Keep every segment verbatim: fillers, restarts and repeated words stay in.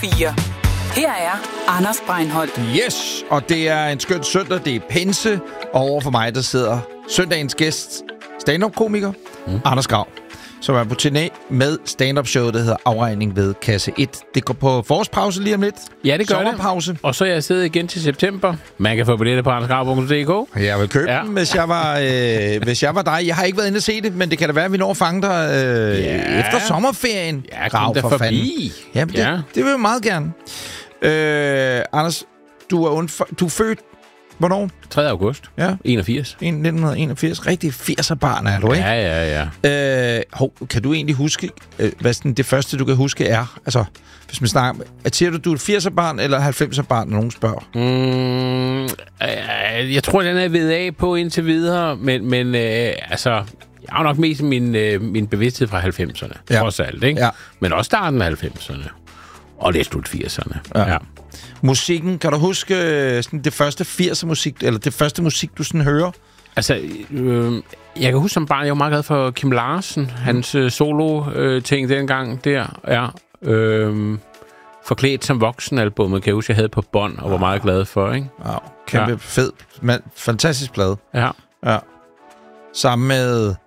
fire. Her er Anders Breinholt. Yes, og det er en skøn søndag. Det er pinse, og over for mig, der sidder søndagens gæst, stand-up-komiker, mm. Anders Grav, som er på turné med stand-up-showet, der hedder Afregning ved Kasse et. Det går på forårspause lige om lidt. Ja, det gør Sommerpause. det. Og så er jeg siddet igen til september. Man kan få billetter på andersgrav punktum d k. Jeg vil købe ja. dem, hvis jeg, var, øh, hvis jeg var dig. Jeg har ikke været inde at se det, men det kan da være, at vi når at fange dig øh, ja. efter sommerferien. Ja, kom der for forbi. Jamen, ja. det, det vil jeg meget gerne. Øh, Anders, du er, undf- du er født hvornår? tredje august. Ja. enogfirs. nitten enogfirs. Rigtig firser-barn er du, ikke? Ja, ja, ja. Øh, hov, kan du egentlig huske, øh, hvad sådan det første, du kan huske er? Altså, hvis man snakker... Siger du, du er et firser-barn eller halvfemser-barn, når nogen spørger? Mm, øh, jeg tror, den er ved af på indtil videre, men, men øh, altså... Jeg har nok mest min, øh, min bevidsthed fra halvfemserne, ja. trods alt, ikke? Ja. Men også starten af halvfemserne. Og det er slut firserne. Ja. Ja. Musikken, kan du huske sådan det første firser-musik, eller det første musik, du sådan hører? Altså, øh, jeg kan huske som barn, jeg var meget glad for Kim Larsen, hans øh, solo-ting øh, dengang der, ja. Øh, Forklædt som voksen-albummet, kan jeg huske, jeg havde på bånd, og var meget glad for, ikke? Wow, kæmpe ja. fed, man, fantastisk plade. Ja. Ja. Sammen med...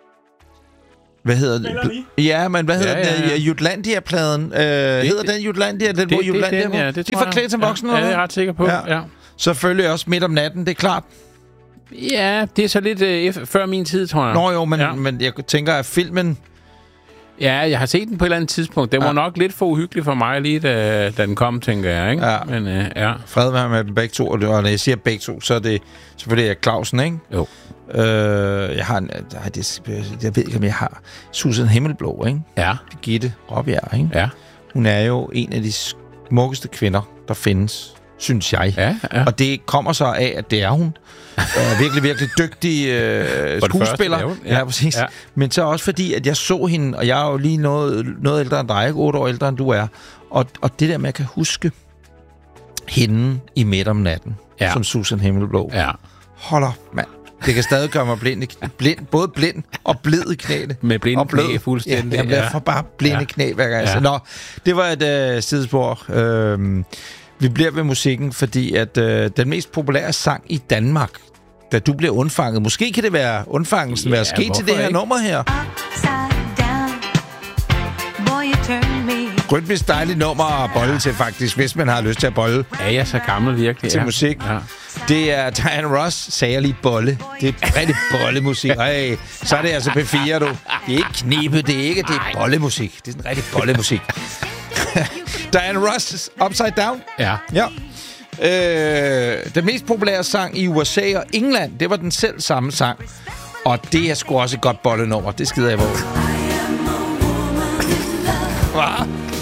Hvad hedder det? Ja, men hvad hedder ja, ja, ja. den? Jutlandia-pladen. Øh, det, hedder den Jutlandia? Den, det, hvor Jutlandia det, den, ja, det de er forklædt som voksne? Ja, ja, det er jeg ret sikker på. Ja. Ja. Selvfølgelig også Midt om natten, det er klart. Ja, det er så lidt øh, før min tid, tror jeg. Nå jo, men, ja. men jeg tænker, at filmen... Ja, jeg har set den på et eller andet tidspunkt. Den ja. var nok lidt for uhyggelig for mig lige, da, da den kom, tænker jeg, ikke? Ja. Men, øh, ja. Fred være med dem begge to, og når jeg siger begge to, så er det selvfølgelig Clausen, ikke? Jo. Øh, jeg har en, det, jeg ved ikke, om jeg har Susan Himmelblå, ikke? Ja. Gitte Råbjerg, ikke? Ja. Hun er jo en af de smukkeste kvinder, der findes, synes jeg. Ja, ja. Og det kommer så af, at det er hun. Er virkelig, virkelig dygtig øh, skuespiller. Første, ja. ja, præcis. Ja. Men så også fordi, at jeg så hende, og jeg er jo lige noget, noget ældre end dig, ikke? otte år ældre end du er. Og, og det der med, at jeg kan huske hende i Midt om natten, ja. som Susan Himmelblå. Ja. Hold op, mand. Det kan stadig gøre mig blind, blind både blind og blid i knæene. Med blinde knæ fuldstændig. Ja, jeg bliver for bare blinde ja. knæ hver gang. Ja. Nå, det var et øh, sidespor. Øhm, vi bliver ved musikken, fordi at øh, den mest populære sang i Danmark, da du bliver undfanget, måske kan det være undfangelsen, ja, være sket til det her ikke? nummer her. Rytmisk dejligt nummer at bolle ja. til, faktisk, hvis man har lyst til at bolle. Ja, jeg er så gammel virkelig. Til ja. musik. Ja. Det er Diana Ross, sagde jeg lige bolle. Det er rigtig bollemusik. Ej, så er det altså P fire, du. Det er ikke knibe, det er ikke, det er bollemusik. Det er sådan rigtig bollemusik. Diana Ross, Upside Down. Ja. Ja. Øh, den mest populære sang i U S A og England, det var den selv samme sang. Og det er sgu også et godt bollenummer. Det skider jeg på. Hvad?